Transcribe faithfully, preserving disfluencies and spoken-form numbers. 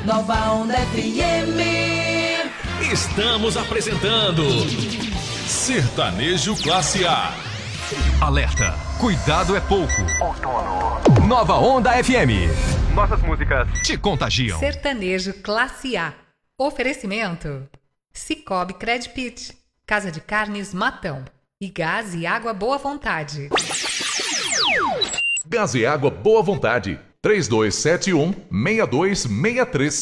Nova Onda F M. Estamos apresentando Sertanejo Classe A. Alerta, cuidado é pouco. Outono. Nova Onda F M. Nossas músicas te contagiam. Sertanejo Classe A. Oferecimento: Cicobi Credpit, Casa de Carnes Matão e Gás e Água Boa Vontade. Gás e Água Boa Vontade. três dois sete um, seis dois seis três.